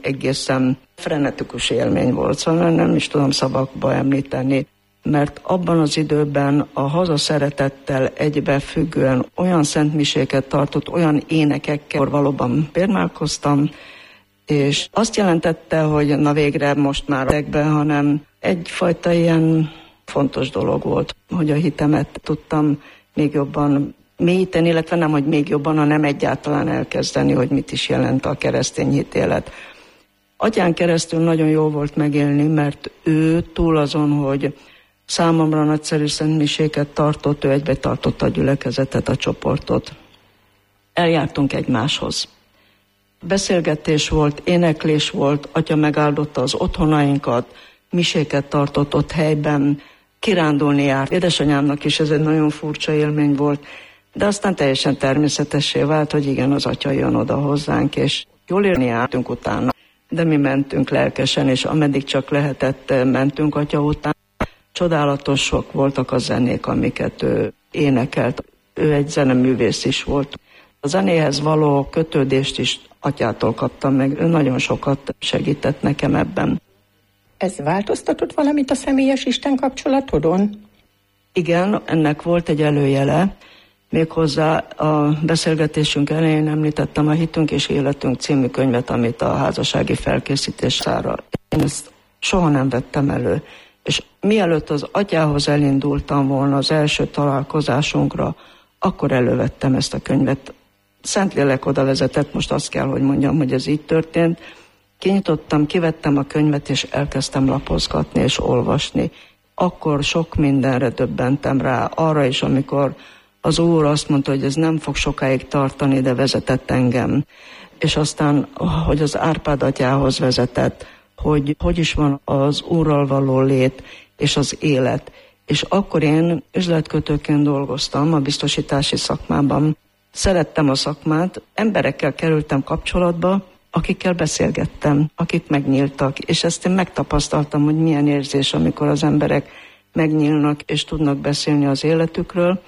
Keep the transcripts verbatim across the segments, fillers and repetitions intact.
egészen frenetikus élmény volt, szóval nem is tudom szavakba említeni, mert abban az időben a hazaszeretettel egybefüggően olyan szentmiséket tartott, olyan énekekkel valóban bérmálkoztam, és azt jelentette, hogy na végre most már ezekben, hanem egyfajta ilyen fontos dolog volt, hogy a hitemet tudtam még jobban mélyíteni, illetve nem, hogy még jobban, hanem egyáltalán elkezdeni, hogy mit is jelent a keresztény hitélet. Atyán keresztül nagyon jó volt megélni, mert ő túl azon, hogy számomra nagyszerű szentmiséket tartott, ő egybe tartotta a gyülekezetet, a csoportot. Eljártunk egymáshoz. Beszélgetés volt, éneklés volt, atya megáldotta az otthonainkat, miséket tartott ott helyben, kirándulni járt. Édesanyámnak is ez egy nagyon furcsa élmény volt, de aztán teljesen természetessé vált, hogy igen, az atya jön oda hozzánk, és jól élni jártunk utána. De mi mentünk lelkesen, és ameddig csak lehetett, mentünk atya után. Csodálatosok voltak a zenék, amiket ő énekelt. Ő egy zeneművész is volt. A zenéhez való kötődést is atyától kaptam meg. Ő nagyon sokat segített nekem ebben. Ez változtatott valamit a személyes Isten kapcsolatodon? Igen, ennek volt egy előjele. Méghozzá a beszélgetésünk elején említettem a Hitünk és Életünk című könyvet, amit a házassági felkészítés szára. Én ezt soha nem vettem elő. És mielőtt az atyához elindultam volna az első találkozásunkra, akkor elővettem ezt a könyvet. Szentlélek oda vezetett, most azt kell, hogy mondjam, hogy ez így történt. Kinyitottam, kivettem a könyvet, és elkezdtem lapozgatni és olvasni. Akkor sok mindenre döbbentem rá, arra is, amikor az Úr azt mondta, hogy ez nem fog sokáig tartani, de vezetett engem. És aztán, hogy az Árpád atyához vezetett, hogy hogy is van az Úrral való lét és az élet. És akkor én üzletkötőként dolgoztam a biztosítási szakmában. Szerettem a szakmát, emberekkel kerültem kapcsolatba, akikkel beszélgettem, akik megnyíltak, és ezt én megtapasztaltam, hogy milyen érzés, amikor az emberek megnyílnak és tudnak beszélni az életükről.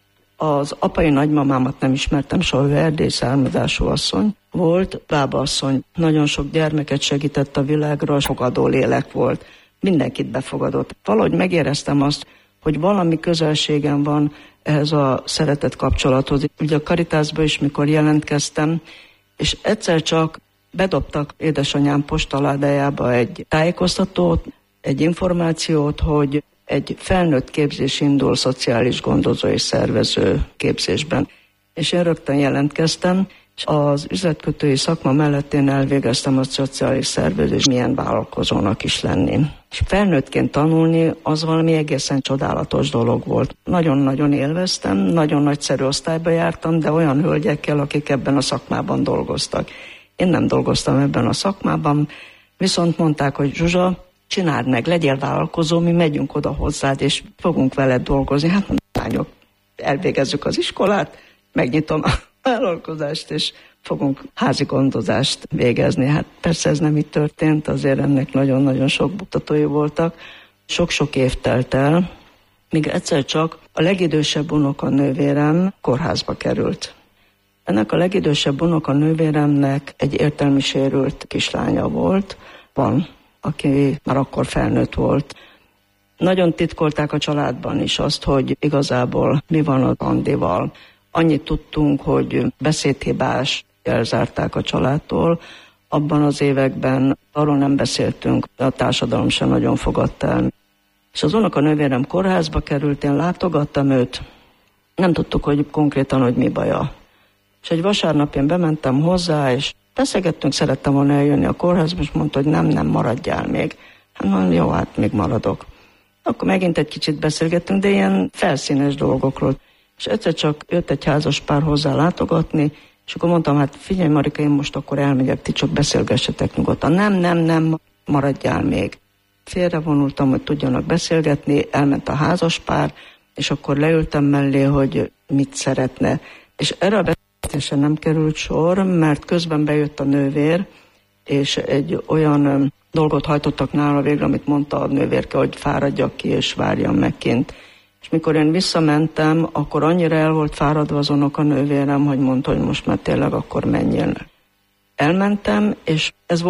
Az apai nagymamámat nem ismertem soha, ő erdélyi származású asszony volt, bábaasszony, nagyon sok gyermeket segített a világra, fogadó lélek volt, mindenkit befogadott. Valahogy megéreztem azt, hogy valami közelségem van ehhez a szeretett kapcsolathoz. Ugye a Caritasba is, mikor jelentkeztem, és egyszer csak bedobtak édesanyám postaládájába egy tájékoztatót, egy információt, hogy egy felnőtt képzés indul szociális gondozó és szervező képzésben. És én rögtön jelentkeztem, és az üzletkötői szakma mellett én elvégeztem a szociális szervezés, milyen vállalkozónak is lenni. És felnőttként tanulni az valami egészen csodálatos dolog volt. Nagyon-nagyon élveztem, nagyon nagyszerű osztályba jártam, de olyan hölgyekkel, akik ebben a szakmában dolgoztak. Én nem dolgoztam ebben a szakmában, viszont mondták, hogy Zsuzsa, csináld meg, legyél vállalkozó, mi megyünk oda hozzád, és fogunk veled dolgozni. Hát lányok, elvégezzük az iskolát, megnyitom a vállalkozást, és fogunk házi gondozást végezni. Hát persze ez nem így történt, azért ennek nagyon-nagyon sok buktatói voltak. Sok-sok év telt el, míg egyszer csak a legidősebb unokanővérem kórházba került. Ennek a legidősebb unokanővéremnek egy értelmi sérült kislánya volt, van, aki már akkor felnőtt volt. Nagyon titkolták a családban is azt, hogy igazából mi van az Andival. Annyit tudtunk, hogy beszédhibás, elzárták a családtól. Abban az években arról nem beszéltünk, a társadalom sem nagyon fogadta el. És az unokanővérem kórházba került, én látogattam őt, nem tudtuk, hogy konkrétan, hogy mi baja. És egy vasárnap én bementem hozzá, és beszélgettünk, szerettem volna eljönni a kórházba, és mondta, hogy nem, nem, maradjál még. Hát mondom, jó, hát még maradok. Akkor megint egy kicsit beszélgettünk, de ilyen felszínes dolgokról. És egyszer csak jött egy házas pár hozzá látogatni, és akkor mondtam, hát figyelj Marika, én most akkor elmegyek, ti csak beszélgessetek nyugodtan. Nem, nem, nem, maradjál még. Félrevonultam, hogy tudjanak beszélgetni, elment a házas pár, és akkor leültem mellé, hogy mit szeretne. És erre a beszélgetésre nem került sor, mert közben bejött a nővér, és egy olyan dolgot hajtottak nála végre, amit mondta a nővérke, hogy fáradjak ki, és várjam meg kint. És mikor én visszamentem, akkor annyira el volt fáradva az unokanővérem, hogy mondta, hogy most már tényleg akkor menjél. Elmentem, és ez